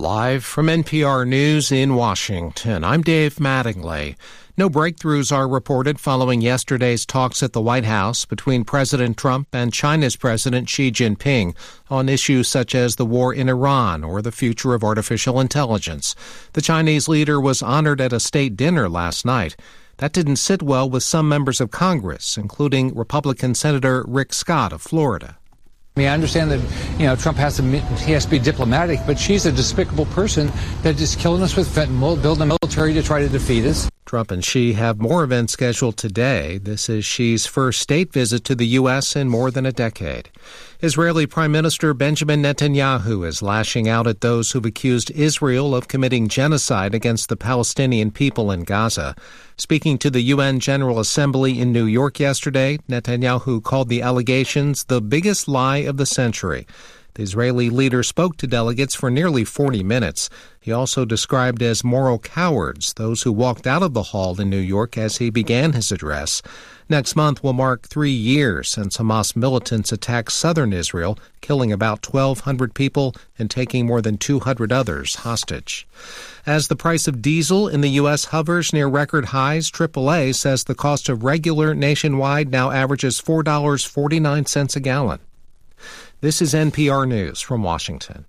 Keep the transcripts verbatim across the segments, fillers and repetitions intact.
Live from N P R News in Washington, I'm Dave Mattingly. No breakthroughs are reported following yesterday's talks at the White House between President Trump and China's President Xi Jinping on issues such as the war in Iran or the future of artificial intelligence. The Chinese leader was honored at a state dinner last night. That didn't sit well with some members of Congress, including Republican Senator Rick Scott of Florida. I mean, I understand that, you know, Trump has to he has to be diplomatic, but she's a despicable person that is killing us with fentanyl, building a military to try to defeat us. Trump and Xi have more events scheduled today. This is Xi's first state visit to the U S in more than a decade. Israeli Prime Minister Benjamin Netanyahu is lashing out at those who've accused Israel of committing genocide against the Palestinian people in Gaza. Speaking to the U N General Assembly in New York yesterday, Netanyahu called the allegations the biggest lie of the century. The Israeli leader spoke to delegates for nearly forty minutes. He also described as moral cowards those who walked out of the hall in New York as he began his address. Next month will mark three years since Hamas militants attacked southern Israel, killing about twelve hundred people and taking more than two hundred others hostage. As the price of diesel in the U S hovers near record highs, triple A says the cost of regular nationwide now averages four dollars and forty-nine cents a gallon. This is N P R News from Washington.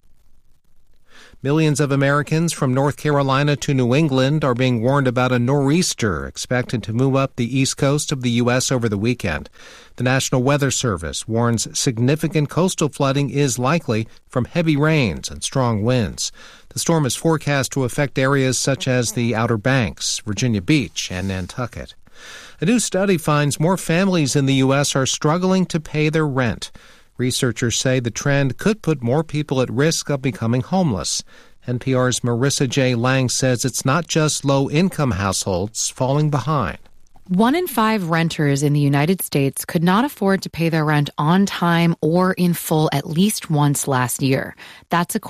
Millions of Americans from North Carolina to New England are being warned about a nor'easter expected to move up the east coast of the U S over the weekend. The National Weather Service warns significant coastal flooding is likely from heavy rains and strong winds. The storm is forecast to affect areas such as the Outer Banks, Virginia Beach, and Nantucket. A new study finds more families in the U S are struggling to pay their rent. Researchers say the trend could put more people at risk of becoming homeless. N P R's Marissa J. Lang says it's not just low-income households falling behind. One in five renters in the United States could not afford to pay their rent on time or in full at least once last year. That's according